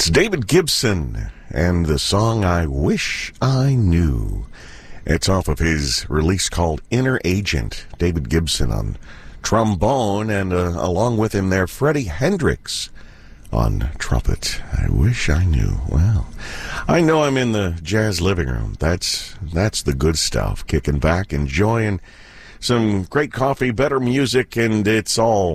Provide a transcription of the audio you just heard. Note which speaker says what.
Speaker 1: It's David Gibson and the song I Wish I Knew. It's off of his release called Inner Agent. David Gibson on trombone, and along with him there, Freddie Hendrix on trumpet. I wish I knew. Well, I know I'm in the jazz living room. That's the good stuff. Kicking back, enjoying some great coffee, better music, and it's all